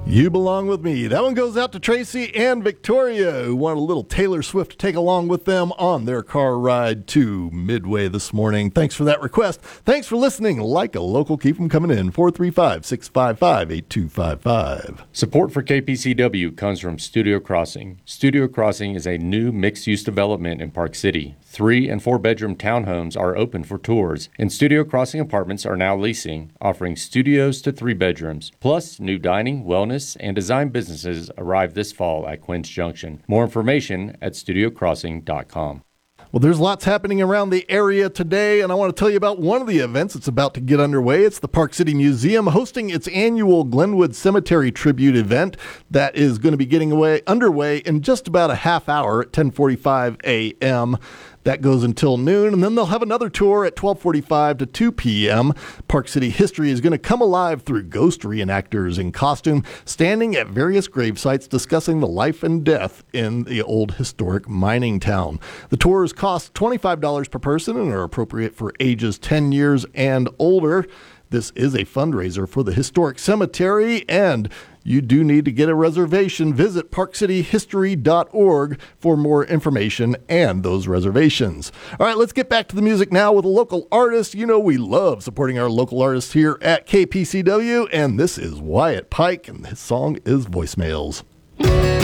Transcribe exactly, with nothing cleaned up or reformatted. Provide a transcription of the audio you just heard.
You Belong With Me. That one goes out to Tracy and Victoria, who want a little Taylor Swift to take along with them on their car ride to Midway this morning. Thanks for that request. Thanks for listening. Like a local, keep them coming in. four three five, six five five, eight two five five. Support for K P C W comes from Studio Crossing. Studio Crossing is a new mixed-use development in Park City. Three and four bedroom townhomes are open for tours, and Studio Crossing apartments are now leasing, offering studios to three bedrooms. Plus, new dining, wellness, and design businesses arrive this fall at Quince Junction. More information at studio crossing dot com. Well, there's lots happening around the area today, and I want to tell you about one of the events that's about to get underway. It's the Park City Museum hosting its annual Glenwood Cemetery Tribute event that is going to be getting away underway in just about a half hour at ten forty-five a.m. That goes until noon, and then they'll have another tour at twelve forty-five to two p.m. Park City history is going to come alive through ghost reenactors in costume, standing at various grave sites discussing the life and death in the old historic mining town. The tours cost twenty-five dollars per person and are appropriate for ages ten years and older. This is a fundraiser for the historic cemetery, and you do need to get a reservation. Visit park city history dot org for more information and those reservations. All right, let's get back to the music now with a local artist. You know we love supporting our local artists here at K P C W, and this is Wyatt Pike, and his song is Voicemails.